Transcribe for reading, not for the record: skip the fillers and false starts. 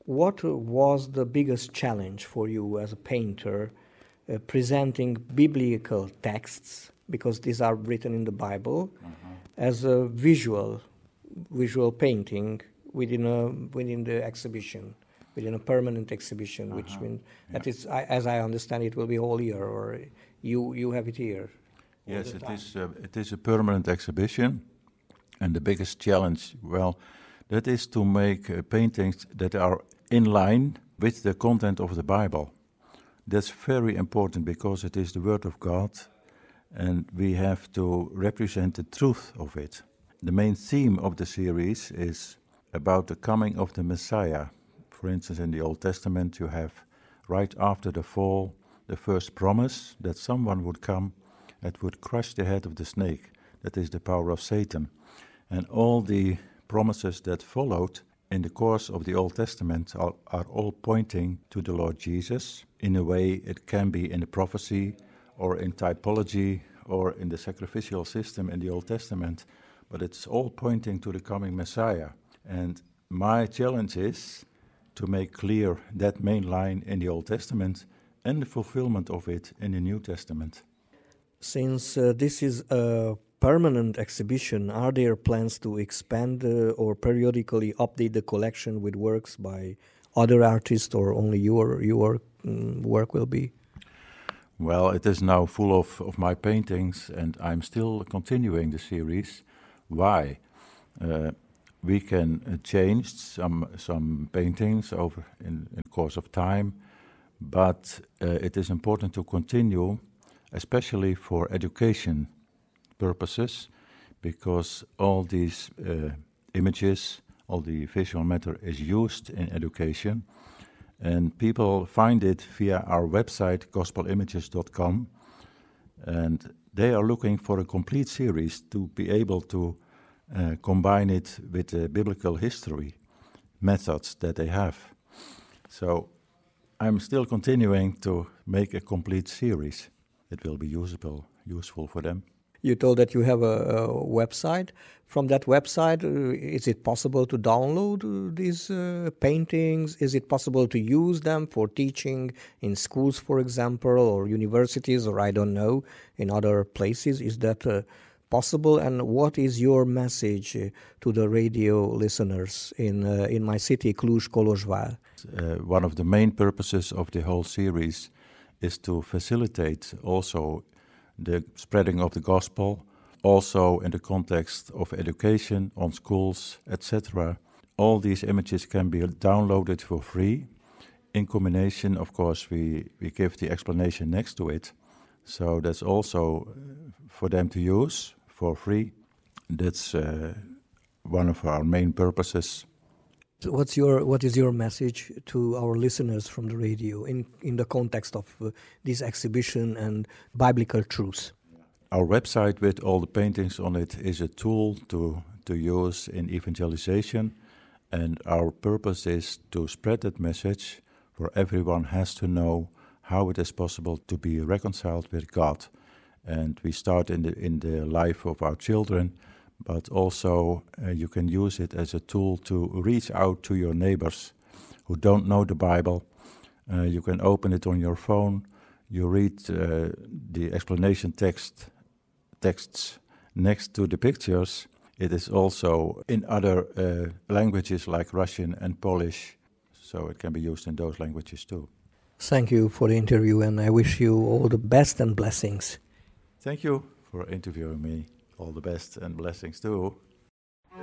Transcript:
What was the biggest challenge for you as a painter presenting biblical texts, because these are written in the Bible, as a visual painting within the exhibition, within a permanent exhibition, which means that is, as I understand, it will be all year, or you have it here. Yes, it is a permanent exhibition, and the biggest challenge, well, that is to make paintings that are in line with the content of the Bible. That's very important because it is the Word of God, and we have to represent the truth of it. The main theme of the series is about the coming of the Messiah. For instance, in the Old Testament, you have, right after the fall, the first promise that someone would come that would crush the head of the snake. That is the power of Satan. And all the promises that followed in the course of the Old Testament are all pointing to the Lord Jesus. In a way, it can be in the prophecy or in typology or in the sacrificial system in the Old Testament, but it's all pointing to the coming Messiah. And my challenge is to make clear that main line in the Old Testament and the fulfillment of it in the New Testament. Since this is a permanent exhibition, are there plans to expand or periodically update the collection with works by other artists, or only your work will be? Well, it is now full of my paintings, and I'm still continuing the series. Why? We can change some paintings over in the course of time, but it is important to continue, especially for education purposes, because all these images, all the visual matter is used in education, and people find it via our website, gospelimages.com, and they are looking for a complete series to be able to combine it with the biblical history methods that they have. So I'm still continuing to make a complete series. It will be useful for them. You told that you have a website. From that website, is it possible to download these paintings? Is it possible to use them for teaching in schools, for example, or universities, or I don't know, in other places? Is that possible? And what is your message to the radio listeners in my city, Cluj-Kolozsvár? One of the main purposes of the whole series is to facilitate also the spreading of the gospel, also in the context of education on schools, etc. All these images can be downloaded for free. In combination, of course, we give the explanation next to it. So that's also for them to use for free. That's one of our main purposes. So what is your message to our listeners from the radio in the context of this exhibition and biblical truths? Our website with all the paintings on it is a tool to use in evangelization, and our purpose is to spread that message where everyone has to know how it is possible to be reconciled with God. And we start in the life of our children, but also you can use it as a tool to reach out to your neighbors who don't know the Bible. You can open it on your phone. You read the explanation texts next to the pictures. It is also in other languages like Russian and Polish, so it can be used in those languages too. Thank you for the interview, and I wish you all the best and blessings. Thank you for interviewing me. All the best and blessings too.